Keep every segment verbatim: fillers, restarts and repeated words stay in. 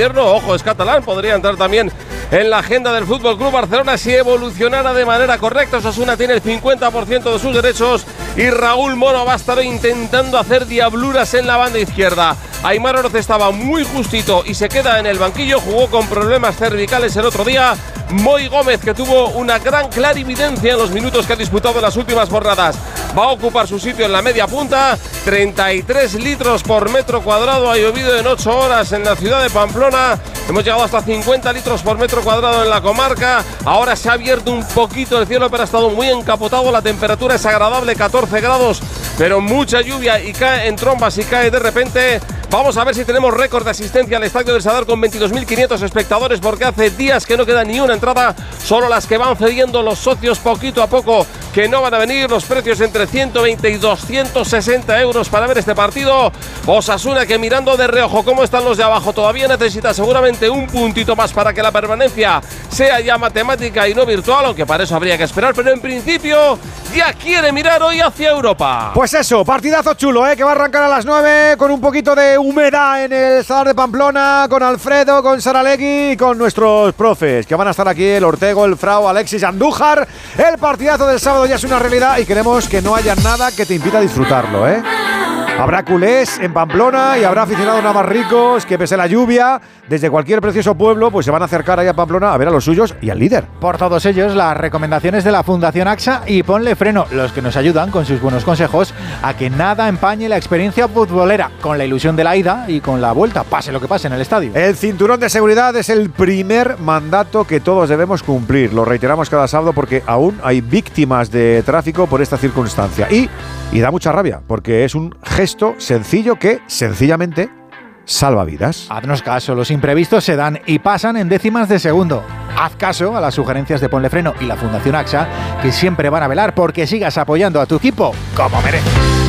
invierno, ojo, es catalán, podría entrar también en la agenda del Fútbol Club Barcelona si evolucionara de manera correcta. Osasuna tiene el cincuenta por ciento de sus derechos y Raúl Moro va a estar intentando hacer diabluras en la banda izquierda. Aimar Oroz estaba muy justito y se queda en el banquillo, jugó con problemas cervicales el otro día. Moi Gómez, que tuvo una gran clarividencia en los minutos que ha disputado en las últimas jornadas, va a ocupar su sitio en la media punta. treinta y tres litros por metro cuadrado ha llovido en ocho horas en la ciudad de Pamplona. Hemos llegado hasta cincuenta litros por metro cuadrado en la comarca. Ahora se ha abierto un poquito el cielo, pero ha estado muy encapotado. La temperatura es agradable, catorce grados, pero mucha lluvia y cae en trombas y cae de repente. Vamos a ver si tenemos récord de asistencia al Estadio del Sadar con veintidós mil quinientos espectadores, porque hace días que no queda ni una entrada, solo las que van cediendo los socios poquito a poco, que no van a venir. Los precios entre ciento veinte y doscientos sesenta euros para ver este partido. Osasuna, que mirando de reojo cómo están los de abajo, todavía necesita seguramente un puntito más para que la permanencia sea ya matemática y no virtual, aunque para eso habría que esperar, pero en principio ya quiere mirar hoy hacia Europa. Pues eso, partidazo chulo, ¿eh? Que va a arrancar a las nueve con un poquito de humedad en el Sadar de Pamplona, con Alfredo, con Saralegui y con nuestros profes, que van a estar aquí, el Ortego, el Frau, Alexis Andújar. El partidazo del sábado ya es una realidad y queremos que no haya nada que te impida disfrutarlo, ¿eh? Habrá culés en Pamplona y habrá aficionados navarricos que, pese a la lluvia, desde cualquier precioso pueblo, pues se van a acercar ahí a Pamplona a ver a los suyos y al líder. Por todos ellos, las recomendaciones de la Fundación AXA y Ponle Freno, los que nos ayudan con sus buenos consejos a que nada empañe la experiencia futbolera, con la ilusión de la ida y con la vuelta, pase lo que pase en el estadio. El cinturón de seguridad es el primer mandato que todos debemos cumplir. Lo reiteramos cada sábado porque aún hay víctimas de tráfico por esta circunstancia. Y, y da mucha rabia, porque es un gesto sencillo que, sencillamente, salva vidas. Haznos caso, los imprevistos se dan y pasan en décimas de segundo. Haz caso a las sugerencias de Ponle Freno y la Fundación AXA, que siempre van a velar porque sigas apoyando a tu equipo como merece.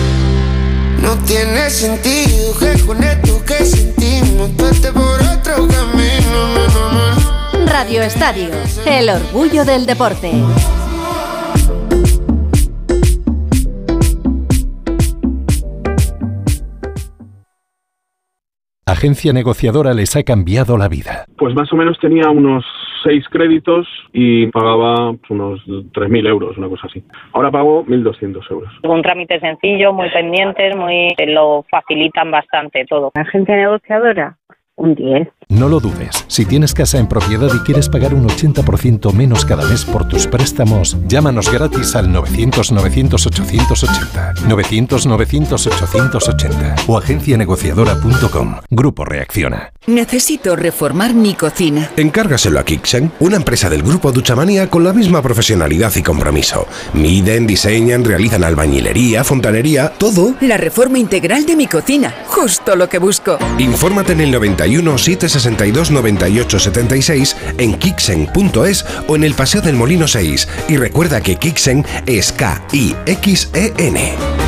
No tiene sentido que con esto que sentimos pase por otro camino. No, no, no. Radio Estadio, el orgullo del deporte. Agencia Negociadora les ha cambiado la vida. Pues más o menos tenía unos seis créditos y pagaba unos tres mil euros, una cosa así. Ahora pago mil doscientos euros. Un trámite sencillo, muy pendientes, muy lo facilitan bastante todo. Agencia Negociadora, un diez. No lo dudes. Si tienes casa en propiedad y quieres pagar un ochenta por ciento menos cada mes por tus préstamos, llámanos gratis al novecientos novecientos ochocientos ochenta, novecientos novecientos ochocientos ochenta o agencia negociadora punto com. Grupo Reacciona. Necesito reformar mi cocina. Encárgaselo a Kixen, una empresa del grupo Duchamania con la misma profesionalidad y compromiso. Miden, diseñan, realizan albañilería, fontanería, todo. La reforma integral de mi cocina, justo lo que busco. Infórmate en el noventa y uno, setecientos sesenta y dos, noventa y ocho, setenta y seis, en kixen punto es o en el Paseo del Molino seis. Y recuerda que Kixen es K I X E N.